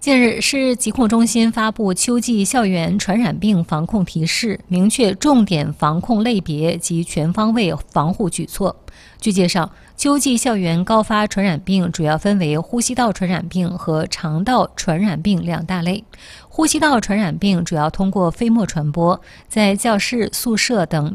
近日，市疾控中心发布秋季校园传染病防控提示，明确重点防控类别及全方位防护举措。据介绍，秋季校园高发传染病主要分为呼吸道传染病和肠道传染病两大类。呼吸道传染病主要通过飞沫传播，在教室、宿舍等